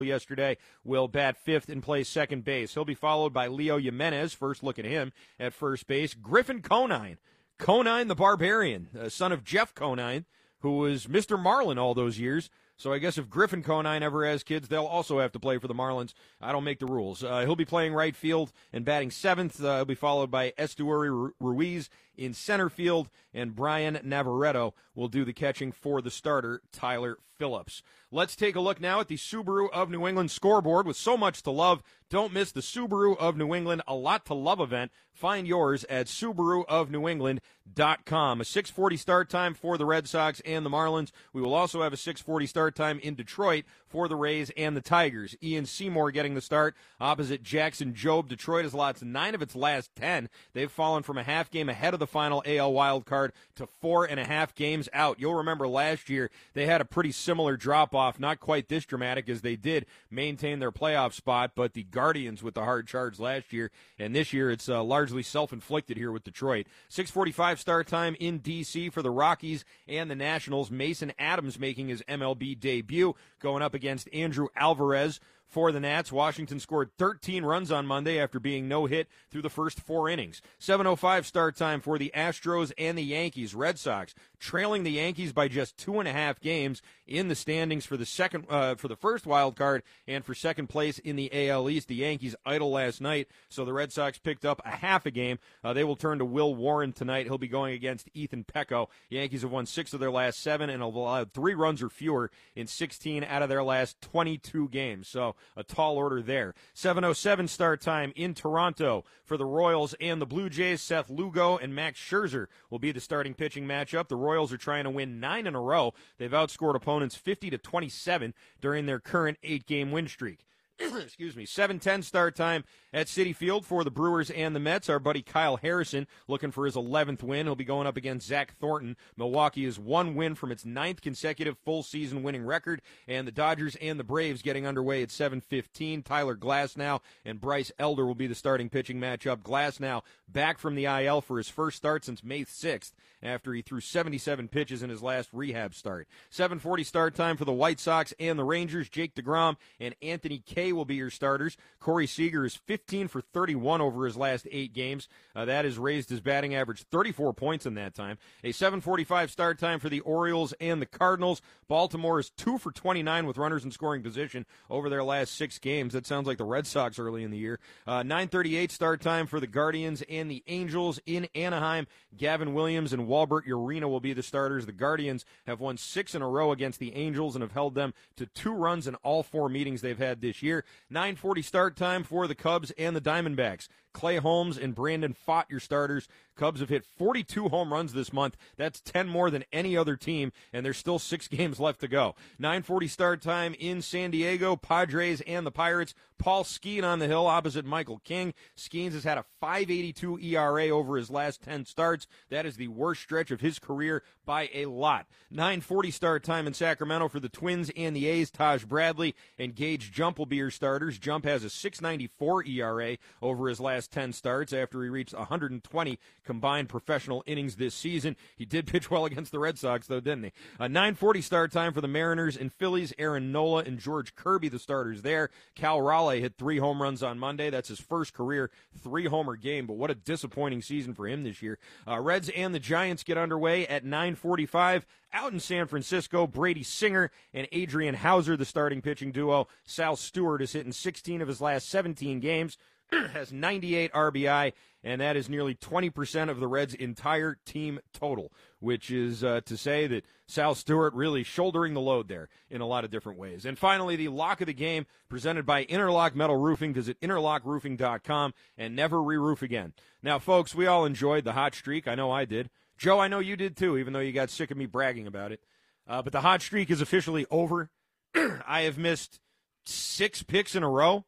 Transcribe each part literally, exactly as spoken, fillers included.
yesterday, will bat fifth and play second base. He'll be followed by Leo Jimenez. First look at him at first base. Griffin Conine. Conine the Barbarian, uh, son of Jeff Conine, who was Mister Marlin all those years. So I guess if Griffin Conine ever has kids, they'll also have to play for the Marlins. I don't make the rules. Uh, he'll be playing right field and batting seventh. Uh, he'll be followed by Estuary Ruiz in center field, and Brian Navarreto will do the catching for the starter, Tyler Phillips. Let's take a look now at the Subaru of New England scoreboard. With so much to love, don't miss the Subaru of New England A Lot to Love event. Find yours at Subaru of New England dot com. A six forty start time for the Red Sox and the Marlins. We will also have a six forty start time in Detroit for the Rays and the Tigers. Ian Seymour getting the start opposite Jackson Jobe. Detroit has lost nine of its last ten. They've fallen from a half game ahead of the final A L wild card to four and a half games out. You'll remember last year they had a pretty similar drop-off, not quite this dramatic as they did maintain their playoff spot, but the Guardians with the hard charge last year, and this year it's uh, largely self-inflicted here with Detroit. six forty-five start time in D C for the Rockies and the Nationals. Mason Adams making his M L B debut, going up against Andrew Alvarez. For the Nats, Washington scored thirteen runs on Monday after being no-hit through the first four innings. seven oh five start time for the Astros and the Yankees. Red Sox trailing the Yankees by just two and a half games in the standings for the second, uh, for the first wild card and for second place in the A L East. The Yankees idle last night, so the Red Sox picked up a half a game. Uh, they will turn to Will Warren tonight. He'll be going against Ethan Pecco. Yankees have won six of their last seven and have allowed three runs or fewer in sixteen out of their last twenty-two games. So a tall order there. seven oh seven start time in Toronto for the Royals and the Blue Jays. Seth Lugo and Max Scherzer will be the starting pitching matchup. The Royals are trying to win nine in a row. They've outscored opponents fifty to twenty-seven during their current eight-game win streak. Excuse me. seven ten start time at Citi Field for the Brewers and the Mets. Our buddy Kyle Harrison looking for his eleventh win. He'll be going up against Zach Thornton. Milwaukee is one win from its ninth consecutive full season winning record, and the Dodgers and the Braves getting underway at seven fifteen. Tyler Glasnow and Bryce Elder will be the starting pitching matchup. Glasnow back from the I L for his first start since May sixth after he threw seventy-seven pitches in his last rehab start. seven forty start time for the White Sox and the Rangers. Jake DeGrom and Anthony Kay will be your starters. Corey Seager is fifteen for thirty-one over his last eight games. Uh, that has raised his batting average thirty-four points in that time. A seven forty-five start time for the Orioles and the Cardinals. Baltimore is two for twenty-nine with runners in scoring position over their last six games. That sounds like the Red Sox early in the year. Uh, nine thirty-eight start time for the Guardians and the Angels in Anaheim. Gavin Williams and Walbert Urena will be the starters. The Guardians have won six in a row against the Angels and have held them to two runs in all four meetings they've had this year. nine forty start time for the Cubs and the Diamondbacks. Clay Holmes and Brandon Pfaadt, your starters. Cubs have hit forty-two home runs this month. That's ten more than any other team, and there's still six games left to go. nine forty start time in San Diego. Padres and the Pirates. Paul Skeens on the hill opposite Michael King. Skeens has had a five eighty-two E R A over his last ten starts. That is the worst stretch of his career by a lot. nine forty start time in Sacramento for the Twins and the A's. Taj Bradley and Gage Jump will be your starters. Jump has a six ninety-four E R A over his last ten starts after he reached one hundred twenty combined professional innings this season. He did pitch well against the Red Sox, though, didn't he? A nine forty start time for the Mariners and Phillies. Aaron Nola and George Kirby, the starters there. Cal Raleigh hit three home runs on Monday. That's his first career three-homer game, but what a disappointing season for him this year. Uh, Reds and the Giants get underway at nine forty-five. Out in San Francisco, Brady Singer and Adrian Hauser, the starting pitching duo. Sal Stewart has hit in sixteen of his last seventeen games. Has ninety-eight R B I, and that is nearly twenty percent of the Reds' entire team total, which is uh, to say that Sal Stewart really shouldering the load there in a lot of different ways. And finally, the lock of the game presented by Interlock Metal Roofing. Visit interlock roofing dot com and never re-roof again. Now, folks, we all enjoyed the hot streak. I know I did. Joe, I know you did too, even though you got sick of me bragging about it. Uh, but the hot streak is officially over. I have missed six picks in a row.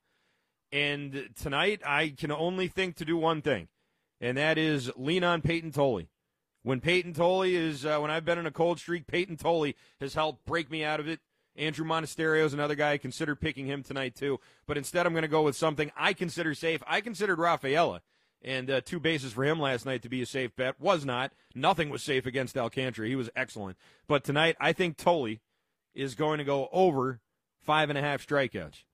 And tonight, I can only think to do one thing, and that is lean on Peyton Tolley. When Peyton Tolley is, uh, when I've been in a cold streak, Peyton Tolley has helped break me out of it. Andrew Monasterio is another guy I consider picking him tonight too. But instead, I'm going to go with something I consider safe. I considered Rafaela, and uh, two bases for him last night to be a safe bet. Was not. Nothing was safe against Alcantara. He was excellent. But tonight, I think Tolley is going to go over five and a half strikeouts.